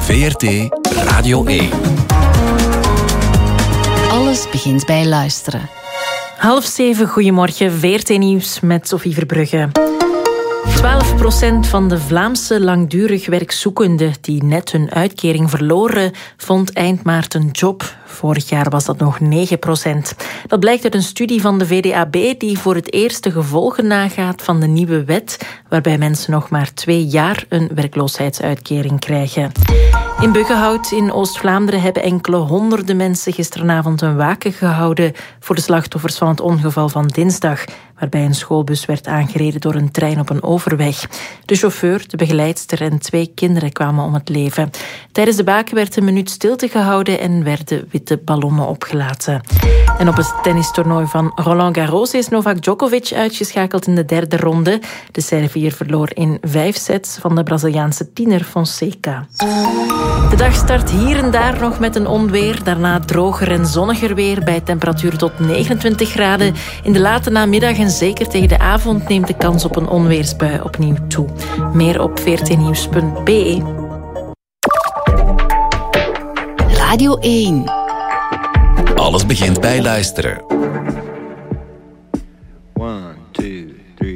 VRT Radio 1. Alles begint bij luisteren. 6:30, goedemorgen. VRT Nieuws met Sophie Verbrugge. 12% van de Vlaamse langdurig werkzoekenden die net hun uitkering verloren, vond eind maart een job. Vorig jaar was dat nog 9%. Dat blijkt uit een studie van de VDAB die voor het eerst de gevolgen nagaat van de nieuwe wet, waarbij mensen nog maar 2 jaar een werkloosheidsuitkering krijgen. In Buggenhout in Oost-Vlaanderen hebben enkele honderden mensen gisteravond een waken gehouden voor de slachtoffers van het ongeval van dinsdag, waarbij een schoolbus werd aangereden door een trein op een overweg. De chauffeur, de begeleidster en 2 kinderen kwamen om het leven. Tijdens de waken werd een minuut stilte gehouden en werden witte ballonnen opgelaten. En op het tennistoernooi van Roland Garros is Novak Djokovic uitgeschakeld in de 3e ronde. De Serviër verloor in 5 sets van de Braziliaanse tiener Fonseca. De dag start hier en daar nog met een onweer. Daarna droger en zonniger weer bij temperatuur tot 29 graden. In de late namiddag en zeker tegen de avond neemt de kans op een onweersbui opnieuw toe. Meer op vrtnieuws.be. Radio 1. Alles begint bij luisteren.